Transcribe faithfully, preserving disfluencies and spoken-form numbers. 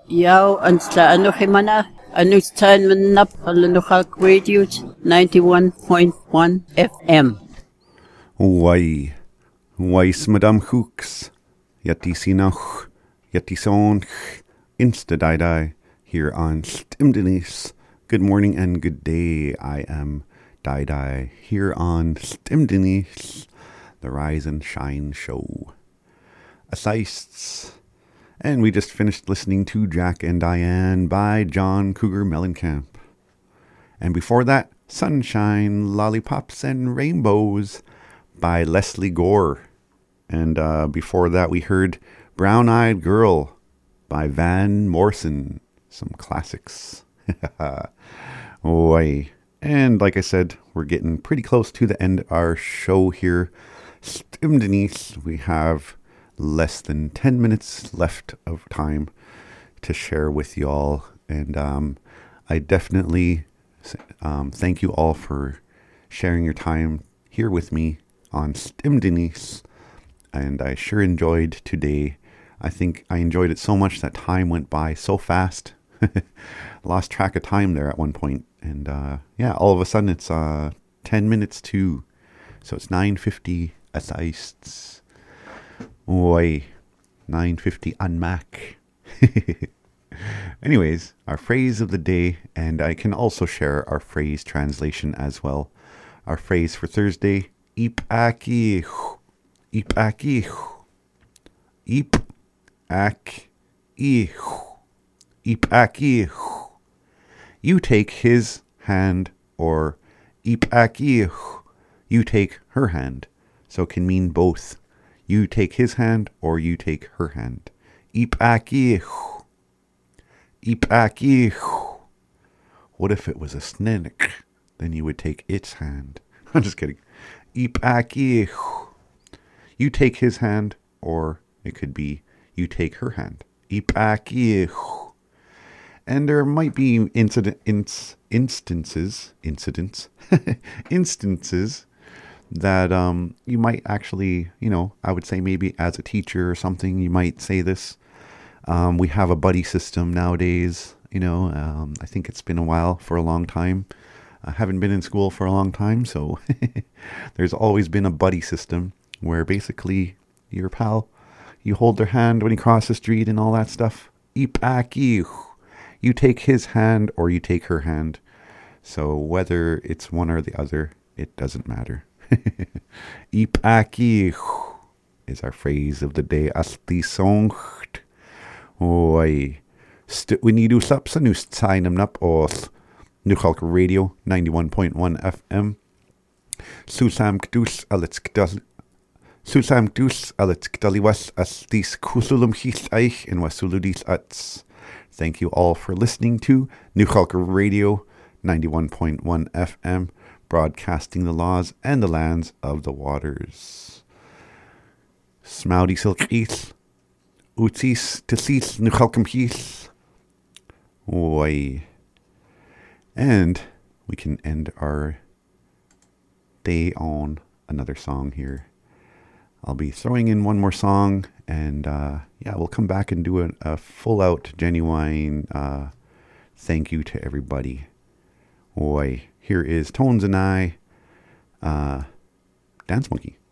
Yaw ansta ano himana anus tan manap Nuxalk Radio ninety-one point one F M. Why, why's Madame Hooks? Yatisinoch, Yatisonch, Insta die die here on Stimdenis. Good morning and good day. I am Die Die here on Stimdenis, the Rise and Shine show. Assists. And we just finished listening to Jack and Diane by John Cougar Mellencamp. And before that, Sunshine, Lollipops, and Rainbows by Leslie Gore. And uh, before that, we heard Brown Eyed Girl by Van Morrison. Some classics. Oi. And like I said, we're getting pretty close to the end of our show here. Stimdenis, we have less than ten minutes left of time to share with you all. And um, I definitely um, thank you all for sharing your time here with me on Stimdenis. And I sure enjoyed today. I think I enjoyed it so much that time went by so fast. Lost track of time there at one point. And uh, yeah, all of a sudden it's uh, ten minutes to, so it's nine fifty assists. Oi, nine fifty on Mac. Anyways, our phrase of the day, and I can also share our phrase translation as well. Our phrase for Thursday, Ip-aki, Ip-aki, Ip-ak-i, Ip-aki. You take his hand, or Ip-aki, you take her hand. So it can mean both. You take his hand, or you take her hand. Ip-aki. Ip-aki. What if it was a snake? Then you would take its hand. I'm just kidding. Ip-aki. You take his hand, or it could be you take her hand. Ip-aki. And there might be incident, ins, instances, incidents, instances that um, you might actually, you know, I would say maybe as a teacher or something, you might say this. Um, we have a buddy system nowadays, you know, um, I think it's been a while for a long time. I haven't been in school for a long time, so there's always been a buddy system where basically your pal, you hold their hand when you cross the street and all that stuff. Ip-aki. You take his hand or you take her hand. So whether it's one or the other, it doesn't matter. Ip-aki is our phrase of the day. Asti songt. Oi. We need to stop sa news sign up os Nuxalk Radio ninety-one point one F M. Susam kdus alitskdal. Susam kdus alitskdaliwas astis kusulum his eich in wasuludis ats. Thank you all for listening to Nuxalk Radio ninety-one point one F M, broadcasting the laws and the lands of the waters. Smoudy silk east, utsis tisis Nuxalkum heath. Oi. And we can end our day on another song here. I'll be throwing in one more song, and uh, yeah, we'll come back and do a, a full-out, genuine uh, thank you to everybody. Oi, here is Tones and I, uh, Dance Monkey.